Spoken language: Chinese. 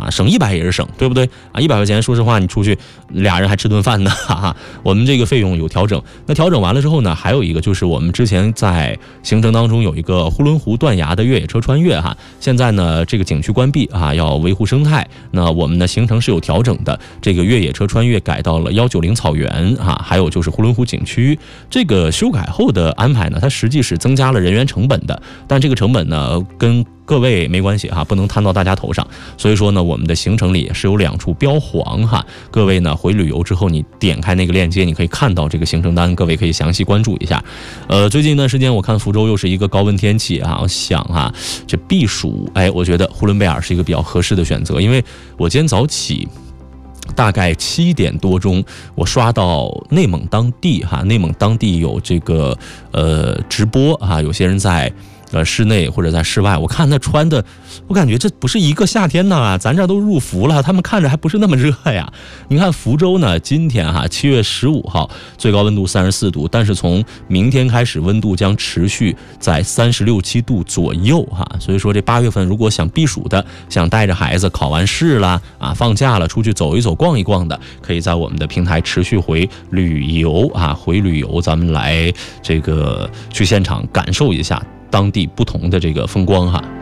省100也是省，对不对啊？100块钱，说实话，你出去俩人还吃顿饭呢，哈哈。我们这个费用有调整，那调整完了之后呢，还有一个就是我们之前在行程当中有一个呼伦湖断崖的越野车穿越哈，现在呢这个景区关闭啊，要维护生态，那我们的行程是有调整的，这个越野车穿越改到了190草原哈，还有就是呼伦湖景区。这个修改后的安排呢，它实际是增加了人员成本的，但这个成本呢跟各位没关系哈，不能摊到大家头上。所以说呢，我们的行程里也是有2处标黄哈。各位呢回旅游之后，你点开那个链接，你可以看到这个行程单，各位可以详细关注一下。最近一段时间我看福州又是一个高温天气啊，我想哈，这避暑，我觉得呼伦贝尔是一个比较合适的选择，因为我今天早起。大概7点多钟，我刷到内蒙当地哈，内蒙当地有这个直播哈，有些人在室内或者在室外，我看他穿的，我感觉这不是一个夏天呐，咱这都入伏了，他们看着还不是那么热呀。你看福州呢，今天哈7月15号最高温度34度，但是从明天开始温度将持续在36、7度左右哈。所以说这8月份如果想避暑的，想带着孩子考完试啦啊，放假了出去走一走逛一逛的，可以在我们的平台持续回旅游啊，回旅游，咱们来这个去现场感受一下当地不同的这个风光哈。